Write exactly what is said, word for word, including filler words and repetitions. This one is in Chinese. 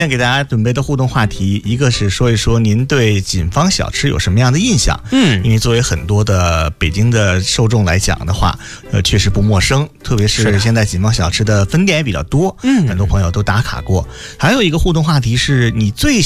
今天给大家准备的互动话题，一个是说一说您对锦芳小吃有什么样的印象。嗯，因为作为很多的北京的受众来讲的话，呃，确实不陌生，特别是现在锦芳小吃的分店也比较多，嗯，很多朋友都打卡过。还有一个互动话题是你最